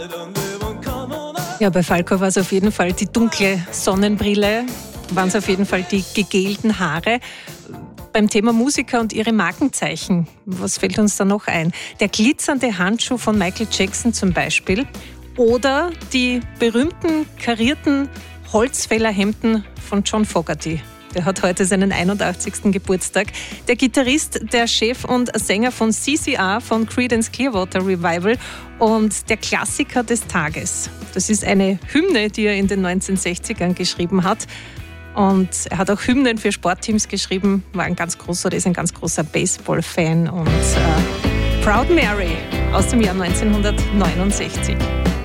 Ja, bei Falco war es auf jeden Fall die dunkle Sonnenbrille, waren es auf jeden Fall die gegelten Haare. Beim Thema Musiker und ihre Markenzeichen, was fällt uns da noch ein? Der glitzernde Handschuh von Michael Jackson zum Beispiel oder die berühmten karierten Holzfällerhemden von John Fogerty. Der hat heute seinen 81. Geburtstag. Der Gitarrist, der Chef und Sänger von CCR, von Creedence Clearwater Revival und der Klassiker des Tages. Das ist eine Hymne, die er in den 1960ern geschrieben hat. Und er hat auch Hymnen für Sportteams geschrieben, ist ein ganz großer Baseball-Fan und Proud Mary aus dem Jahr 1969.